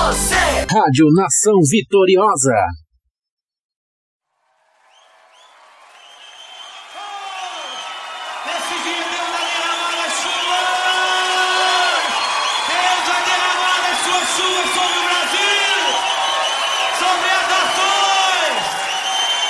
você. Rádio Nação Vitoriosa. Esse dia Deus vai derramar as chuvas. Deus vai derramar as suas chuvas sobre